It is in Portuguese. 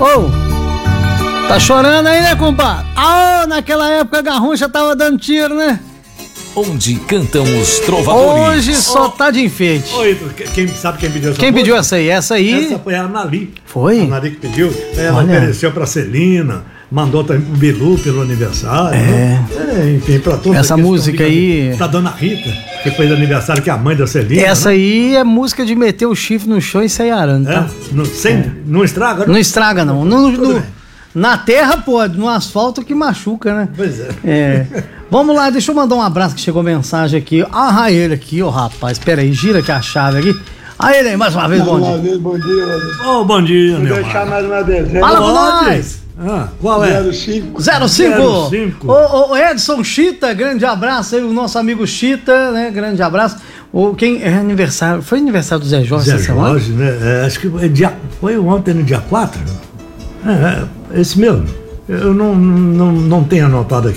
Tá chorando aí, né, compadre? Naquela época a garruncha tava dando tiro, né? Onde cantam os trovadores. Hoje só tá de enfeite. Sabe quem pediu essa Quem pediu essa aí? Essa foi a Anali. Foi? A Anali que pediu. Ela ofereceu pra Celina, mandou também pro Bilu pelo aniversário. Enfim, pra todos. Essa música aí. Pra dona Rita, que fez aniversário, que é a mãe da Celina. Essa aí é música de meter o chifre no chão e sair arando, tá? Não estraga, não? Não estraga, não. Na terra pode, no asfalto que machuca, né? Pois é. Vamos lá, deixa eu mandar um abraço que chegou mensagem aqui. Ele aqui, rapaz. Pera aí, gira aqui a chave aqui. Ele aí, mais uma vez, bom dia. Bom dia, bom dia, meu irmão. Deixar mais uma dezena. Fala com nós. Qual é? 05. O Edson Chita, grande abraço aí, o nosso amigo Chita, né? Grande abraço. Quem é aniversário? Foi aniversário do Zé Jorge essa semana? Zé Jorge, né? Acho que foi ontem, no dia 4. Esse mesmo. Eu não tenho anotado aqui.